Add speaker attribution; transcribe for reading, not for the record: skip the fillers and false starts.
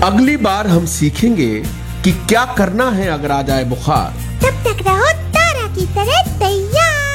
Speaker 1: अगली बार हम सीखेंगे कि क्या करना है अगर आ जाए बुखार।
Speaker 2: तब